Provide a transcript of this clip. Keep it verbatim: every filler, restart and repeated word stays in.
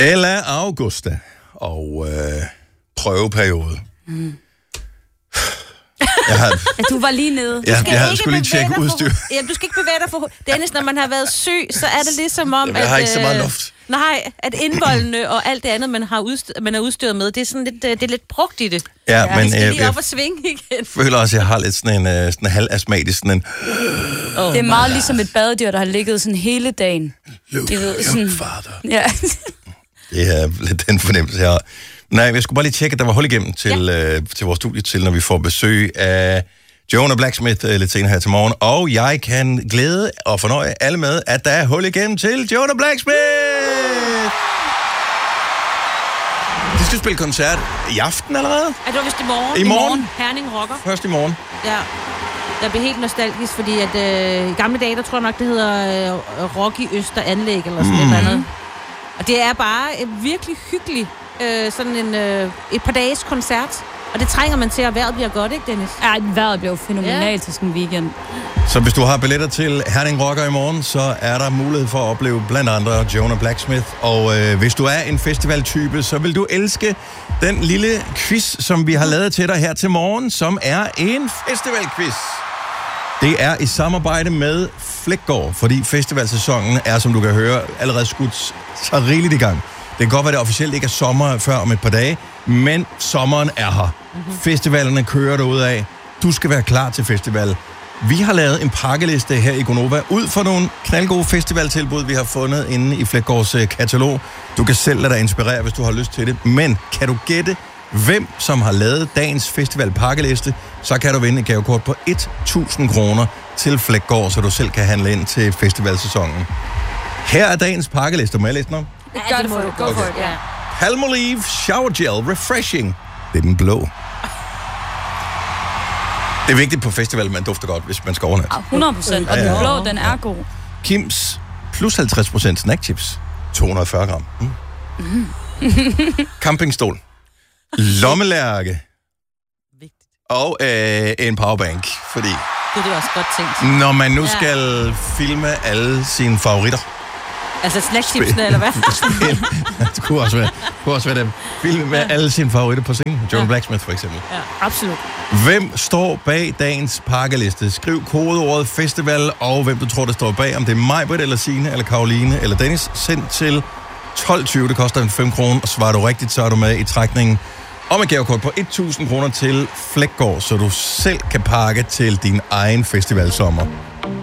Ella Augusta og øh, prøveperiode. Mm. Jeg har, ja, du var lige nede. Ja, jeg havde skulle lige tjekke udstyr. For, ja, du skal ikke bevæge dig for... Dennis, når man har været syg, så er det ligesom om, Jamen, jeg at... har ikke så meget luft. Nej, at indvoldene og alt det andet, man, har udstyr, man er udstyret med, det er sådan lidt, det er lidt brugt i det. Ja, ja men... Det skal jeg, lige jeg, op og svinge igen. Jeg føler også, at jeg har lidt sådan en, uh, sådan en halvastmatisk, sådan en... Oh, det er meget ligesom et badedyr, der har ligget sådan hele dagen. Look, ved, sådan... father. Ja. Det er lidt den fornemmelse, jeg har. Nej, jeg skulle bare lige tjekke, at der var hul igennem til, ja. øh, til vores studie, til når vi får besøg af Jonah Blacksmith øh, lidt senere her til morgen. Og jeg kan glæde og fornøje alle med, at der er hul igennem til Jonah Blacksmith! De skal spille koncert i aften allerede. Er det var vist i morgen? I morgen? Herning Rocker. Først i morgen. Ja. Jeg bliver helt nostalgisk, fordi at øh, i gamle dage, der tror jeg nok, det hedder øh, Rocky Øster Anlæg, eller sådan mm. et eller andet. Og det er bare en virkelig hyggelig, øh, sådan en, øh, et par dages koncert. Og det trænger man til, at vejret bliver godt, ikke Dennis? Ja, vejret bliver fænomenalt ja. til sådan en weekend. Så hvis du har billetter til Herning Rocker i morgen, så er der mulighed for at opleve blandt andre Jonah Blacksmith. Og øh, hvis du er en festivaltype, så vil du elske den lille quiz, som vi har lavet til dig her til morgen, som er en festivalquiz. Det er i samarbejde med Fleggaard, fordi festivalsæsonen er, som du kan høre, allerede skudt så rigeligt i gang. Det kan godt være, at det officielt ikke er sommer før om et par dage, men sommeren er her. Mm-hmm. Festivalerne kører derudad. Du skal være klar til festival. Vi har lavet en pakkeliste her i Gonova ud for nogle knaldgode festivaltilbud, vi har fundet inde i Fleggaards katalog. Du kan selv lade dig inspirere, hvis du har lyst til det. Men kan du gætte, hvem som har lavet dagens festivalpakkeliste, så kan du vinde et gavekort på tusind kroner til Fleggaard, så du selv kan handle ind til festivalsæsonen. Her er dagens pakkeliste. Må jeg læse den om? Ja, det må du. Go for it, ja. Palmolive Shower Gel Refreshing. Det er den blå. Det er vigtigt på festival, man dufter godt, hvis man skal overnatte. hundrede procent. Og den blå, den er god. Kims plus halvtreds procent snackchips. to hundrede og fyrre gram. Mm. Mm. Campingstol. Lommelærke. Og øh, en powerbank, fordi... Det er det også godt tænkt. Når man nu skal ja. filme alle sine favoritter. Altså snackchipsene, eller hvad? Det kunne også være, kunne også være dem. Filme med ja. alle sine favoritter på scenen. Jonah ja. Blacksmith for eksempel. Ja, absolut. Hvem står bag dagens pakkeliste? Skriv kodeordet festival, og hvem du tror, der står bag. Om det er Majbrit, eller Signe, eller Karoline, eller Dennis. Send til tolv tyve. Det koster en fem kroner. Og svarer du rigtigt, så er du med i trækningen om et gavekort på tusind kroner til Fleggaard, så du selv kan pakke til din egen festivalsommer.